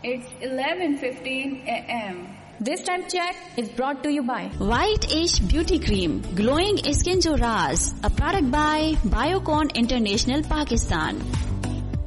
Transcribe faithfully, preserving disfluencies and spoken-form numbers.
It's eleven fifteen a m This time check is brought to you by White Age Beauty Cream, Glowing Skin Jo Raaz, a product by Biocon International Pakistan.